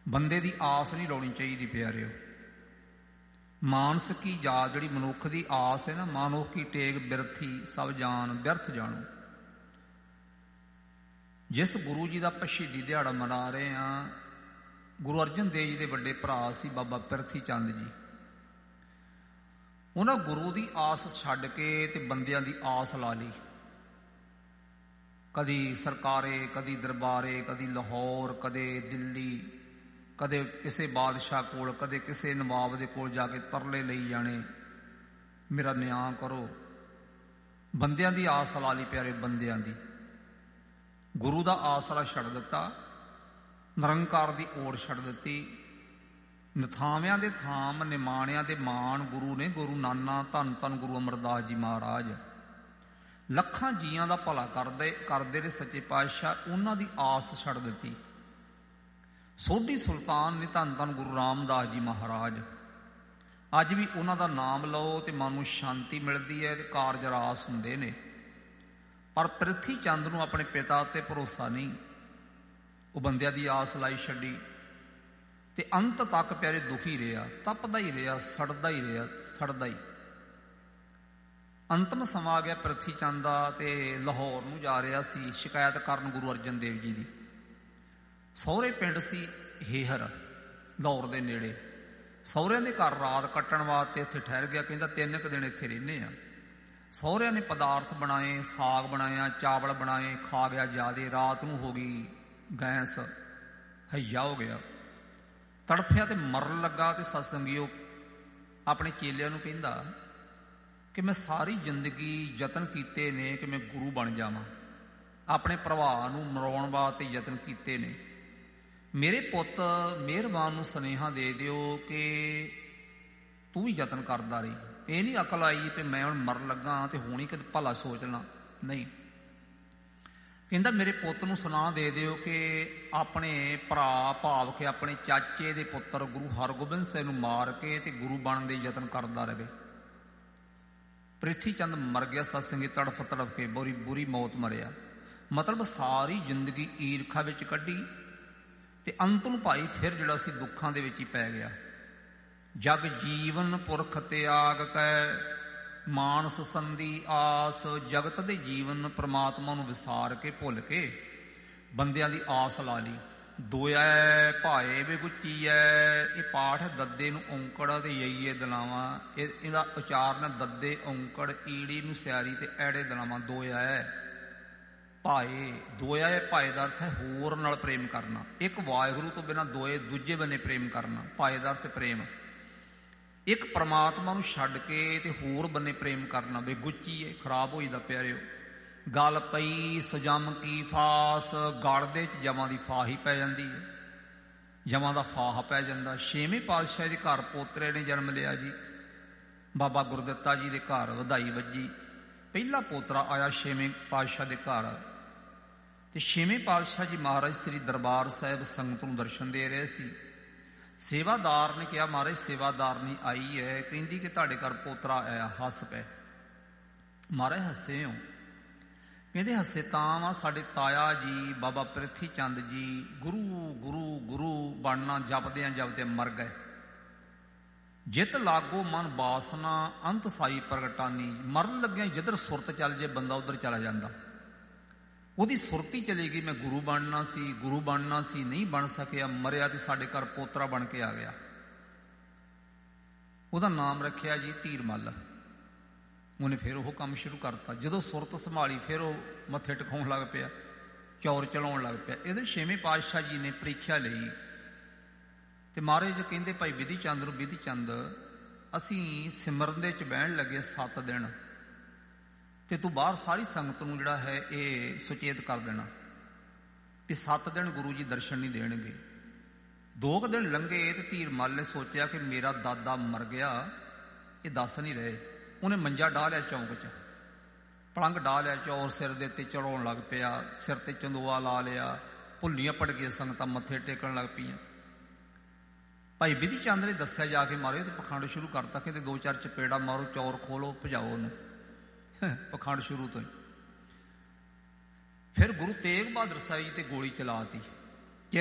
ਬੰਦੇ ਦੀ ਆਸ ਨਹੀਂ ਲਾਉਣੀ ਚਾਹੀਦੀ ਪਿਆਰਿਓ। ਮਾਨਸ ਕੀ ਜਾਤ, ਜਿਹੜੀ ਮਨੁੱਖ ਦੀ ਆਸ ਹੈ ਨਾ, ਮਾਨੁਖ ਕੀ ਟੇਕ ਬਿਰਥੀ ਸਭ ਜਾਨ ਵਿਅਰਥ ਜਾਣੋ। ਜਿਸ ਗੁਰੂ ਜੀ ਦਾ ਆਪਾਂ ਸ਼ਹੀਦੀ ਦਿਹਾੜਾ ਮਨਾ ਰਹੇ ਹਾਂ, ਗੁਰੂ ਅਰਜਨ ਦੇਵ ਜੀ ਦੇ ਵੱਡੇ ਭਰਾ ਸੀ ਬਾਬਾ ਪਿਰਥੀ ਚੰਦ ਜੀ। ਉਹਨਾਂ ਗੁਰੂ ਦੀ ਆਸ ਛੱਡ ਕੇ ਤੇ ਬੰਦਿਆਂ ਦੀ ਆਸ ਲਾ ਲਈ। ਕਦੀ ਸਰਕਾਰੇ, ਕਦੀ ਦਰਬਾਰੇ, ਕਦੀ ਲਾਹੌਰ, ਕਦੇ ਦਿੱਲੀ, ਕਦੇ ਕਿਸੇ ਬਾਦਸ਼ਾਹ ਕੋਲ, ਕਦੇ ਕਿਸੇ ਨਵਾਬ ਦੇ ਕੋਲ ਜਾ ਕੇ ਤਰਲੇ ਲਈ ਜਾਣੇ, ਮੇਰਾ ਨਿਆਂ ਕਰੋ। ਬੰਦਿਆਂ ਦੀ ਆਸ ਲਾ ਲਈ ਪਿਆਰੇ, ਬੰਦਿਆਂ ਦੀ। ਗੁਰੂ ਦਾ ਆਸਰਾ ਛੱਡ ਦਿੱਤਾ, ਨਿਰੰਕਾਰ ਦੀ ਓੜ ਛੱਡ ਦਿੱਤੀ। ਨਿਥਾਵਿਆਂ ਦੇ ਥਾਮ, ਨਿਮਾਣਿਆਂ ਦੇ ਮਾਣ ਗੁਰੂ ਨੇ। ਗੁਰੂ ਨਾਨਾ ਧੰਨ ਧੰਨ ਗੁਰੂ ਅਮਰਦਾਸ ਜੀ ਮਹਾਰਾਜ ਲੱਖਾਂ ਜੀਆਂ ਦਾ ਭਲਾ ਕਰਦੇ ਨੇ ਸੱਚੇ ਪਾਤਸ਼ਾਹ। ਉਹਨਾਂ ਦੀ ਆਸ ਛੱਡ ਦਿੱਤੀ। ਸੋਢੀ ਸੁਲਤਾਨ ਨੇ ਧੰਨ ਧੰਨ ਗੁਰੂ ਰਾਮਦਾਸ ਜੀ ਮਹਾਰਾਜ। ਅੱਜ ਵੀ ਉਹਨਾਂ ਦਾ ਨਾਮ ਲਓ ਤੇ ਮਨ ਨੂੰ ਸ਼ਾਂਤੀ ਮਿਲਦੀ ਹੈ ਤੇ ਕਾਰਜ ਰਾਸ ਹੁੰਦੇ ਨੇ। ਪਰ ਪ੍ਰਿਥੀ ਚੰਦ ਨੂੰ ਆਪਣੇ ਪਿਤਾ ਉੱਤੇ ਭਰੋਸਾ ਨਹੀਂ। ਉਹ ਬੰਦਿਆਂ ਦੀ ਆਸ ਲਾਈ ਛੱਡੀ ਤੇ ਅੰਤ ਤੱਕ ਪਿਆਰੇ ਦੁਖੀ ਰਿਹਾ, ਤਪਦਾ ਹੀ ਰਿਹਾ, ਸੜਦਾ ਹੀ ਰਿਹਾ, ਸੜਦਾ ਹੀ। ਅੰਤਮ ਸਮਾਂ ਆ ਗਿਆ ਪ੍ਰਿਥੀ ਚੰਦ ਦਾ ਤੇ ਲਾਹੌਰ ਨੂੰ ਜਾ ਰਿਹਾ ਸੀ ਸ਼ਿਕਾਇਤ ਕਰਨ ਗੁਰੂ ਅਰਜਨ ਦੇਵ ਜੀ ਦੀ। ਸਹੁਰੇ ਪਿੰਡ ਸੀ ਹੇਹਰ, ਲਾਹੌਰ ਦੇ ਨੇੜੇ। ਸਹੁਰਿਆਂ ਦੇ ਘਰ ਰਾਤ ਕੱਟਣ ਵਾਸਤੇ ਇੱਥੇ ਠਹਿਰ ਗਿਆ। ਕਹਿੰਦਾ 3 ਕੁ ਦਿਨ ਇੱਥੇ ਰਹਿੰਦੇ ਆ। ਸਹੁਰਿਆਂ ਨੇ ਪਦਾਰਥ ਬਣਾਏ, ਸਾਗ ਬਣਾਇਆ, ਚਾਵਲ ਬਣਾਏ, ਖਾ ਗਿਆ ਜ਼ਿਆਦੇ। ਰਾਤ ਨੂੰ ਹੋ ਗਈ ਗੈਸ, ਹਈਆ ਹੋ ਗਿਆ, ਤੜਫਿਆ ਤੇ ਮਰਨ ਲੱਗਾ। ਤੇ ਸਤਸੰਗੀਓ ਆਪਣੇ ਚੇਲਿਆਂ ਨੂੰ ਕਹਿੰਦਾ ਕਿ ਮੈਂ ਸਾਰੀ ਜ਼ਿੰਦਗੀ ਯਤਨ ਕੀਤੇ ਨੇ ਕਿ ਮੈਂ ਗੁਰੂ ਬਣ ਜਾਵਾਂ। ਆਪਣੇ ਭਰਾ ਨੂੰ ਮਰਾਉਣ ਵਾਸਤੇ ਯਤਨ ਕੀਤੇ ਨੇ। ਮੇਰੇ ਪੁੱਤ ਮਿਹਰਬਾਨ ਨੂੰ ਸੁਨੇਹਾ ਦੇ ਦਿਓ ਕਿ ਤੂੰ ਵੀ ਯਤਨ ਕਰਦਾ ਰਹੀ। ਇਹ ਨਹੀਂ ਅਕਲ ਆਈ ਕਿ ਮੈਂ ਹੁਣ ਮਰਨ ਲੱਗਾ ਤੇ ਹੁਣ ਹੀ ਕਦੇ ਭਲਾ ਸੋਚ ਲਾਂ, ਨਹੀਂ। ਕਹਿੰਦਾ ਮੇਰੇ ਪੁੱਤ ਨੂੰ ਸੁਣਾ ਦੇ ਦਿਓ ਕਿ ਆਪਣੇ ਭਰਾ ਭਾਵ ਕੇ ਆਪਣੇ ਚਾਚੇ ਦੇ ਪੁੱਤਰ ਗੁਰੂ ਹਰਗੋਬਿੰਦ ਸਿੰਘ ਨੂੰ ਮਾਰ ਕੇ ਤੇ ਗੁਰੂ ਬਣਨ ਦੇ ਯਤਨ ਕਰਦਾ ਰਹੇ। ਪ੍ਰਿਥੀ ਚੰਦ ਮਰ ਗਿਆ ਸਤਸੰਗੀ, ਤੜਫ ਤੜਫ ਕੇ ਬੁਰੀ ਮੌਤ ਮਰਿਆ। ਮਤਲਬ ਸਾਰੀ ਜ਼ਿੰਦਗੀ ਈਰਖਾ ਵਿੱਚ ਕੱਢੀ ਤੇ ਅੰਤ ਨੂੰ ਭਾਈ ਫਿਰ ਜਿਹੜਾ ਸੀ ਦੁੱਖਾਂ ਦੇ ਵਿੱਚ ਹੀ ਪੈ ਗਿਆ। ਜਗ ਜੀਵਨ ਪੁਰਖ ਤਿਆਗ ਕੈ ਮਾਨਸ ਸੰਧੀ ਆਸ। ਜਗਤ ਦੇ ਜੀਵਨ ਪ੍ਰਮਾਤਮਾ ਨੂੰ ਵਿਸਾਰ ਕੇ ਭੁੱਲ ਕੇ ਬੰਦਿਆਂ ਦੀ ਆਸ ਲਾ ਲਈ। ਦੋਇਐ ਭਾਏ ਵਿਗੁਚੀਐ। ਇਹ ਪਾਠ ਦੱਦੇ ਨੂੰ ਔਂਕੜ ਤੇ ਯਈਏ ਦਲਾਵਾਂ। ਇਹਦਾ ਉਚਾਰਨ ਦੱਦੇ ਔਂਕੜ, ਈੜੀ ਨੂੰ ਸਿਆਰੀ ਤੇ ਐੜੇ ਦਲਾਵਾਂ। ਦੋਇਐ ਭਾਏ। ਦੋਇਐ ਭਾਏ ਦਾ ਅਰਥ ਹੈ ਹੋਰ ਨਾਲ ਪ੍ਰੇਮ ਕਰਨਾ। ਇੱਕ ਵਾਹਿਗੁਰੂ ਤੋਂ ਬਿਨਾਂ ਦੋਏ ਦੂਜੇ ਬੰਨੇ ਪ੍ਰੇਮ ਕਰਨਾ। ਭਾਏ ਦਾ ਅਰਥ ਪ੍ਰੇਮ। ਇੱਕ ਪਰਮਾਤਮਾ ਨੂੰ ਛੱਡ ਕੇ ਤੇ ਹੋਰ ਬੰਨੇ ਪ੍ਰੇਮ ਕਰਨਾ। ਬੇਗੁੱਚੀ ਹੈ, ਖਰਾਬ ਹੋਈ ਦਾ ਪਿਆਰਿਓ। ਗਲ ਪਈ ਸਜਮ ਕੀ ਫਾਸ। ਗਲ ਦੇ ਚ ਜਮਾਂ ਦੀ ਫਾਹ ਹੀ ਪੈ ਜਾਂਦੀ ਹੈ, ਜਮਾਂ ਦਾ ਫਾਹ ਪੈ ਜਾਂਦਾ। 6ਵੇਂ ਪਾਤਸ਼ਾਹ ਦੇ ਘਰ ਪੋਤਰੇ ਨੇ ਜਨਮ ਲਿਆ ਜੀ। ਬਾਬਾ ਗੁਰਦਿੱਤਾ ਜੀ ਦੇ ਘਰ ਵਧਾਈ ਵੱਜੀ। ਪਹਿਲਾ ਪੋਤਰਾ ਆਇਆ 6ਵੇਂ ਪਾਤਸ਼ਾਹ ਦੇ ਘਰ। ਤੇ 6ਵੇਂ ਪਾਤਸ਼ਾਹ ਜੀ ਮਹਾਰਾਜ ਸ੍ਰੀ ਦਰਬਾਰ ਸਾਹਿਬ ਸੰਗਤ ਨੂੰ ਦਰਸ਼ਨ ਦੇ ਰਹੇ ਸੀ। ਸੇਵਾਦਾਰ ਨੇ ਕਿਹਾ ਮਹਾਰਾਜ ਸੇਵਾਦਾਰਨੀ ਆਈ ਹੈ, ਕਹਿੰਦੀ ਕਿ ਤੁਹਾਡੇ ਘਰ ਪੋਤਰਾ ਆਇਆ। ਹੱਸ ਪਏ। ਮਹਾਰਾਜ ਹੱਸੇ ਹੋ? ਕਹਿੰਦੇ ਹੱਸੇ ਤਾਂ ਵਾ ਸਾਡੇ ਤਾਇਆ ਜੀ ਬਾਬਾ ਪ੍ਰਿਥੀ ਚੰਦ ਜੀ ਗੁਰੂ ਗੁਰੂ ਗੁਰੂ ਬਣਨਾ ਜਪਦਿਆਂ ਜਪਦਿਆਂ ਮਰ ਗਏ। ਜਿਤ ਲਾਗੋ ਮਨ ਬਾਸਨਾ ਅੰਤ ਸਾਈ ਪ੍ਰਗਟਾਨੀ। ਮਰਨ ਲੱਗਿਆ ਜਿੱਧਰ ਸੁਰਤ ਚੱਲ ਜੇ ਬੰਦਾ ਉੱਧਰ ਚਲਾ ਜਾਂਦਾ। ਉਹਦੀ ਸੁਰਤੀ ਚਲੀ ਗਈ, ਮੈਂ ਗੁਰੂ ਬਣਨਾ ਸੀ, ਗੁਰੂ ਬਣਨਾ ਸੀ, ਨਹੀਂ ਬਣ ਸਕਿਆ, ਮਰਿਆ ਤੇ ਸਾਡੇ ਘਰ ਪੋਤਰਾ ਬਣ ਕੇ ਆ ਗਿਆ। ਉਹਦਾ ਨਾਮ ਰੱਖਿਆ ਜੀ ਧੀਰਮੱਲ। ਉਹਨੇ ਫਿਰ ਉਹ ਕੰਮ ਸ਼ੁਰੂ ਕਰਤਾ। ਜਦੋਂ ਸੁਰਤ ਸੰਭਾਲੀ ਫਿਰ ਉਹ ਮੱਥੇ ਟਿਕਾਉਣ ਲੱਗ ਪਿਆ, ਚੌਰ ਚਲਾਉਣ ਲੱਗ ਪਿਆ। ਇਹਦੇ 6ਵੇਂ ਪਾਤਸ਼ਾਹ ਜੀ ਨੇ ਪ੍ਰੀਖਿਆ ਲਈ ਤੇ ਮਹਾਰਾਜ ਕਹਿੰਦੇ ਭਾਈ ਵਿਧੀ ਚੰਦ ਨੂੰ, ਵਿਧੀ ਚੰਦ ਅਸੀਂ ਸਿਮਰਨ ਦੇ ਵਿੱਚ ਬਹਿਣ ਲੱਗੇ 7 ਦਿਨ ਤੇ ਤੂੰ ਬਾਹਰ ਸਾਰੀ ਸੰਗਤ ਨੂੰ ਜਿਹੜਾ ਹੈ ਇਹ ਸੁਚੇਤ ਕਰ ਦੇਣਾ ਵੀ 7 ਦਿਨ ਗੁਰੂ ਜੀ ਦਰਸ਼ਨ ਨਹੀਂ ਦੇਣਗੇ। 2 ਦਿਨ ਲੰਘੇ ਤੇ ਧੀਰਮੱਲ ਨੇ ਸੋਚਿਆ ਕਿ ਮੇਰਾ ਦਾਦਾ ਮਰ ਗਿਆ, ਇਹ ਦੱਸ ਨਹੀਂ ਰਹੇ। ਉਹਨੇ ਮੰਜਾ ਡਾਹ ਲਿਆ ਚੌਂਕ 'ਚ, ਪਲੰਘ ਡਾਹ ਲਿਆ, ਚੌਰ ਸਿਰ ਦੇ ਉੱਤੇ ਚੜਾਉਣ ਲੱਗ ਪਿਆ, ਸਿਰ ਤੇ ਚੰਦੋਆ ਲਾ ਲਿਆ। ਭੁੱਲੀਆਂ ਪੜ ਗਈਆਂ ਸੰਗਤਾਂ, ਮੱਥੇ ਟੇਕਣ ਲੱਗ ਪਈਆਂ। ਭਾਈ ਵਿਧੀ ਚੰਦ ਨੇ ਦੱਸਿਆ ਜਾ ਕੇ ਮਾਰੇ ਤੇ ਪਖੰਡ ਸ਼ੁਰੂ ਕਰਤਾ। ਕਹਿੰਦੇ 2-4 ਚਪੇੜਾ ਮਾਰੋ, ਚੌਰ ਖੋਲੋ, ਭਜਾਓ ਉਹਨੂੰ। ਪਖੰਡ ਸ਼ੁਰੂ ਤੋਂ ਹੀ। ਫਿਰ ਗੁਰੂ ਤੇਗ ਬਹਾਦਰ ਸਾਹਿਬ ਜੀ ਤੇ ਗੋਲੀ ਚਲਾਤੀ।